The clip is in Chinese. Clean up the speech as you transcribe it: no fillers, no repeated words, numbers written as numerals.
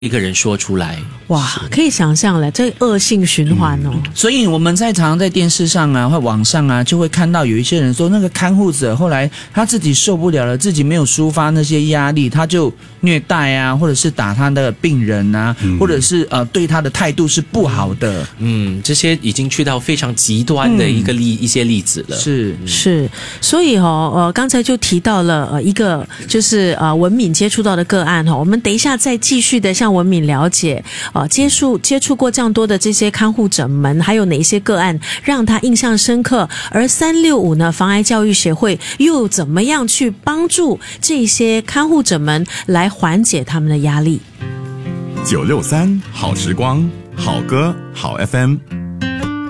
一个人说出来。 哇，可以想象了，这恶性循环哦。 所以我们常常在电视上啊或网上啊就会看到有一些人说，那个看护者后来他自己受不了了，自己没有抒发那些压力，他就虐待啊，或者是打他的病人啊，或者是对他的态度是不好的。 这些已经去到非常极端的一些例子了。 是，所以刚才就提到了一个就是文敏接触到的个案我们等一下再继续的向文敏了解接触过这样多的这些看护者们，还有哪一些个案让他印象深刻，而365呢防癌教育协会又怎么样去帮助这些看护者们来缓解他们的压力。 963好时光，好歌好 FM。